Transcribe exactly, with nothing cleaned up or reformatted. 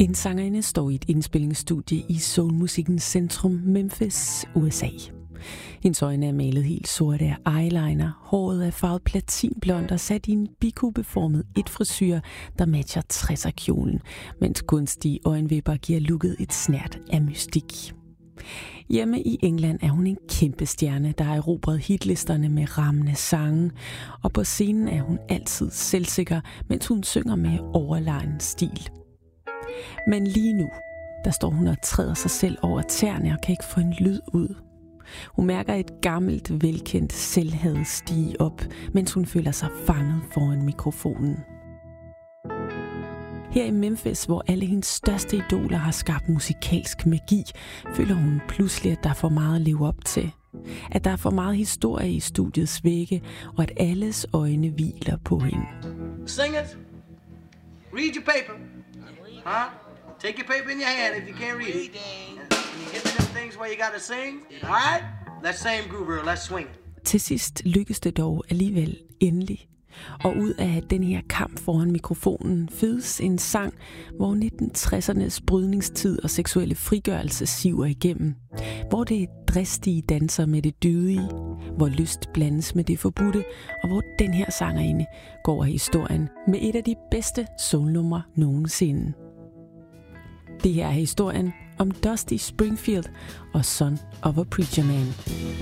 En sangerinde står i et indspillingsstudie i soulmusikkens centrum Memphis, U S A. Hendes øjne er malet helt sorte af eyeliner, håret er farvet platinblond og sat i en bikubeformet et-frisyr, der matcher tresser-kjolen, mens kunstige øjenvipper giver looket et snært af mystik. Hjemme i England er hun en kæmpe stjerne, der har erobret hitlisterne med rammende sange, og på scenen er hun altid selvsikker, mens hun synger med overlegen stil. Men lige nu, der står hun og træder sig selv over tæerne og kan ikke få en lyd ud. Hun mærker et gammelt, velkendt selvhad stige op, mens hun føler sig fanget foran mikrofonen. Her i Memphis, hvor alle hendes største idoler har skabt musikalsk magi, føler hun pludselig, at der er for meget at leve op til. At der er for meget historie i studiets vægge, og at alles øjne hviler på hende. Singers, read your paper. Huh? Take your paper in your hand if you can't read it. And you get to them things where you gotta sing. Alright? Let's same groove, girl. Let's swing it. Til sidst lykkes det dog alligevel endelig. Og ud af den her kamp foran mikrofonen fødes en sang, hvor nitten tressernes brydningstid og seksuelle frigørelse siver igennem. Hvor det er dristige danser med det dydige, hvor lyst blandes med det forbudte, og hvor den her sangerinde går af historien med et af de bedste soulnumre nogensinde. Det her er historien om Dusty Springfield og Son of a Preacher Man.